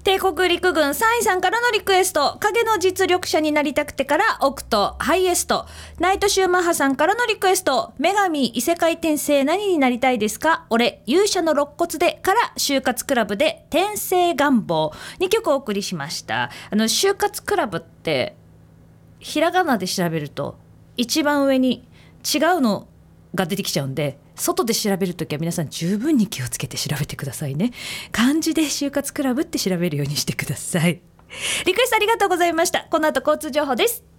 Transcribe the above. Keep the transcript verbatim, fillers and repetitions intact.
帝国陸軍さんいさんからのリクエスト、影の実力者になりたくてからオクトハイエスト。ナイトシューマッハさんからのリクエスト、女神異世界転生何になりたいですか、俺勇者の肋骨でから就活クラブで転生願望。にきょくお送りしました。あの就活クラブってひらがなで調べると一番上に違うのが出てきちゃうんで、外で調べるときは皆さん十分に気をつけて調べてくださいね。漢字で就活クラブって調べるようにしてください。リクエストありがとうございました。この後交通情報です。